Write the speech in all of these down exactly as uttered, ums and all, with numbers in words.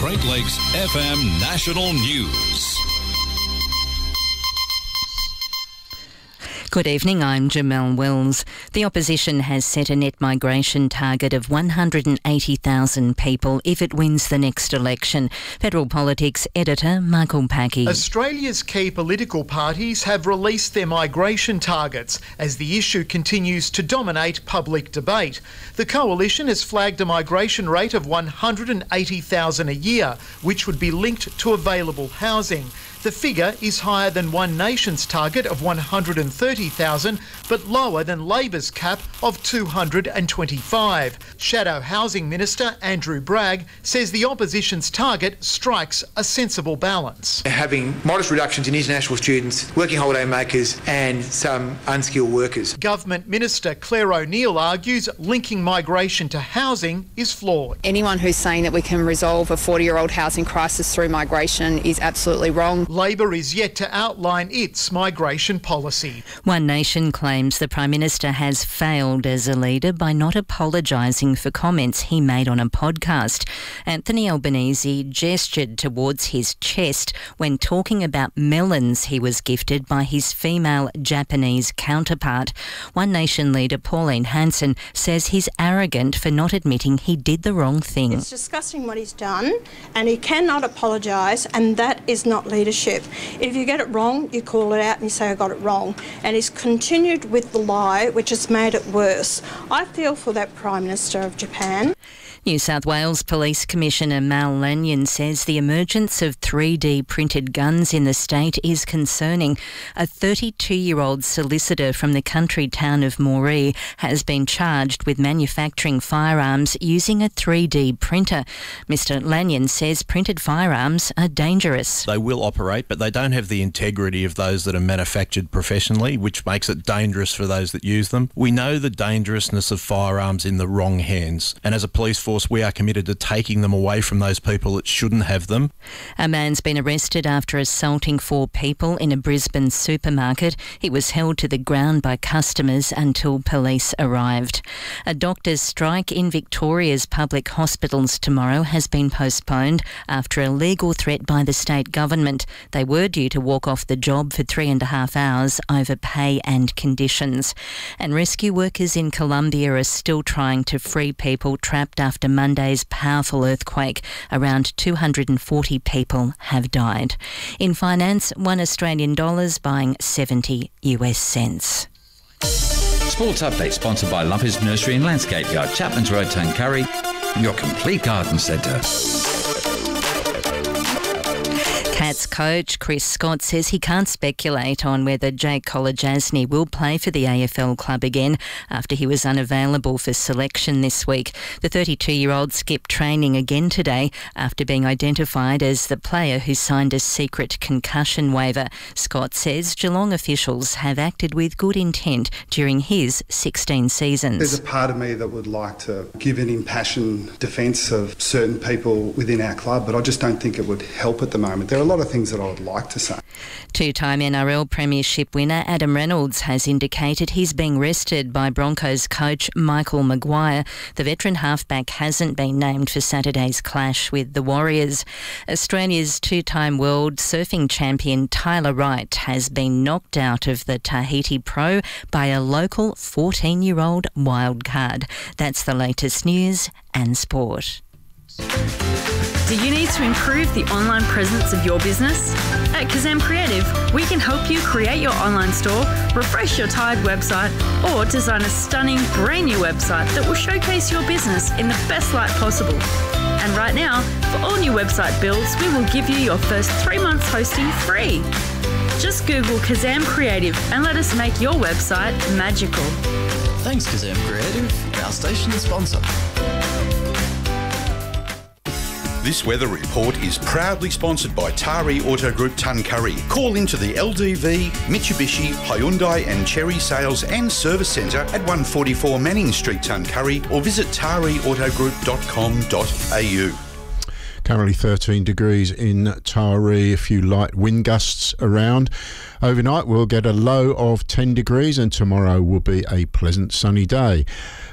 Great Lakes F M National News. Good evening, I'm Jamelle Wells. The opposition has set a net migration target of one hundred eighty thousand people if it wins the next election. Federal Politics editor Michael Packey. Australia's key political parties have released their migration targets as the issue continues to dominate public debate. The coalition has flagged a migration rate of one hundred eighty thousand a year, which would be linked to available housing. The figure is higher than One Nation's target of one hundred thirty thousand, but lower than Labor's cap of two hundred twenty-five. Shadow Housing Minister Andrew Bragg says the opposition's target strikes a sensible balance. Having modest reductions in international students, working holiday makers and some unskilled workers. Government Minister Claire O'Neill argues linking migration to housing is flawed. Anyone who's saying that we can resolve a forty-year-old housing crisis through migration is absolutely wrong. Labor is yet to outline its migration policy. One Nation claims the Prime Minister has failed as a leader by not apologising for comments he made on a podcast. Anthony Albanese gestured towards his chest when talking about melons he was gifted by his female Japanese counterpart. One Nation leader Pauline Hanson says he's arrogant for not admitting he did the wrong thing. It's disgusting what he's done, and he cannot apologise, and that is not leadership. If you get it wrong, you call it out and you say, I got it wrong. And he's continued with the lie, which has made it worse. I feel for that Prime Minister of Japan. New South Wales Police Commissioner Mal Lanyon says the emergence of three D printed guns in the state is concerning. A thirty-two-year-old solicitor from the country town of Moree has been charged with manufacturing firearms using a three D printer. Mister Lanyon says printed firearms are dangerous. They will operate, but they don't have the integrity of those that are manufactured professionally, which makes it dangerous for those that use them. We know the dangerousness of firearms in the wrong hands, and as a police force, we are committed to taking them away from those people that shouldn't have them. A man's been arrested after assaulting four people in a Brisbane supermarket. He was held to the ground by customers until police arrived. A doctor's strike in Victoria's public hospitals tomorrow has been postponed after a legal threat by the state government. They were due to walk off the job for three and a half hours over pay and conditions. And rescue workers in Colombia are still trying to free people trapped after Monday's powerful earthquake. Around two hundred forty people have died. In finance, one Australian dollar's buying seventy U S cents. Sports Update sponsored by Lumpers Nursery and Landscape Yard, Chapman's Road, Tuncurry, your complete garden centre. Cats coach Chris Scott says he can't speculate on whether Jake Kolodjasny will play for the A F L club again after he was unavailable for selection this week. The thirty-two-year-old skipped training again today after being identified as the player who signed a secret concussion waiver. Scott says Geelong officials have acted with good intent during his sixteen seasons. There's a part of me that would like to give an impassioned defence of certain people within our club, but I just don't think it would help at the moment. There are a lot of things that I would like to say. Two-time N R L Premiership winner Adam Reynolds has indicated he's being rested by Broncos coach Michael Maguire. The veteran halfback hasn't been named for Saturday's clash with the Warriors. Australia's two-time world surfing champion Tyler Wright has been knocked out of the Tahiti Pro by a local fourteen-year-old wildcard. That's the latest news and sport. Do you need to improve the online presence of your business? At Kazam Creative, we can help you create your online store, refresh your tired website, or design a stunning brand new website that will showcase your business in the best light possible. And right now, for all new website builds, we will give you your first three months hosting free. Just Google Kazam Creative and let us make your website magical. Thanks Kazam Creative, our station sponsor. This weather report is proudly sponsored by Tari Auto Group Tuncurry. Call into the L D V, Mitsubishi, Hyundai and Chery Sales and Service Centre at one forty-four Manning Street, Tuncurry, or visit tari auto group dot com dot a u. Currently thirteen degrees in Taree, a few light wind gusts around. Overnight we'll get a low of ten degrees and tomorrow will be a pleasant sunny day.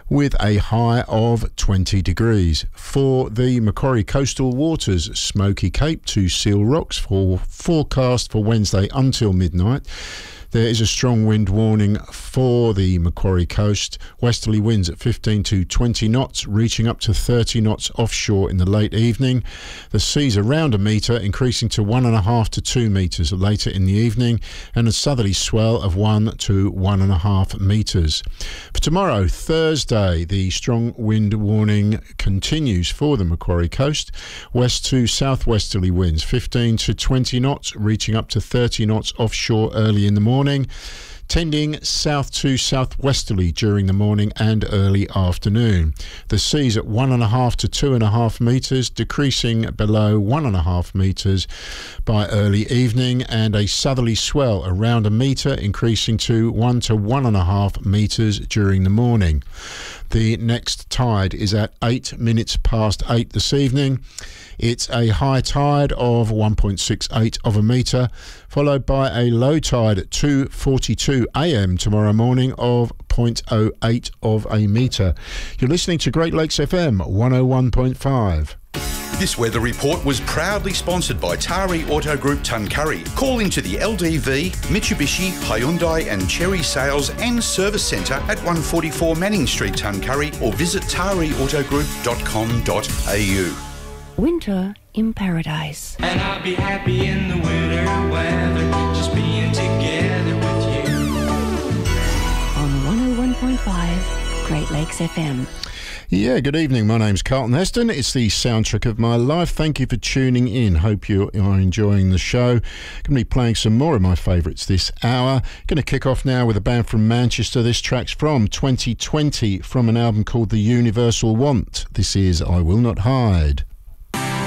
with a high of twenty degrees. For the Macquarie Coastal Waters, Smoky Cape to Seal Rocks, for forecast for Wednesday until midnight. There is a strong wind warning for the Macquarie coast. Westerly winds at fifteen to twenty knots, reaching up to thirty knots offshore in the late evening. The seas around a metre, increasing to one and a half to two metres later in the evening, and a southerly swell of one to one and a half metres. For tomorrow, Thursday, the strong wind warning continues for the Macquarie coast. West to southwesterly winds, fifteen to twenty knots, reaching up to thirty knots offshore early in the morning. Morning, tending south to southwesterly during the morning and early afternoon. The seas at one and a half to two and a half metres, decreasing below one and a half metres by early evening, and a southerly swell around a metre, increasing to one to one and a half metres during the morning. The next tide is at eight minutes past eight this evening. It's a high tide of one point six eight of a metre, followed by a low tide at two forty-two a m tomorrow morning of zero point zero eight of a metre. You're listening to Great Lakes F M one oh one point five. This weather report was proudly sponsored by Tari Auto Group Tuncurry. Call into the L D V, Mitsubishi, Hyundai and Cherry Sales and Service Centre at one forty-four Manning Street, Tuncurry, or visit tari auto group dot com dot a u. Winter in Paradise. And I'll be happy in the winter weather, just being together with you. On one oh one point five Great Lakes F M. Yeah, good evening. My name's Carlton Heston. It's the soundtrack of my life. Thank you for tuning in. Hope you are enjoying the show. Going to be playing some more of my favourites this hour. Going to kick off now with a band from Manchester. This track's from twenty twenty, from an album called The Universal Want. This is I Will Not Hide.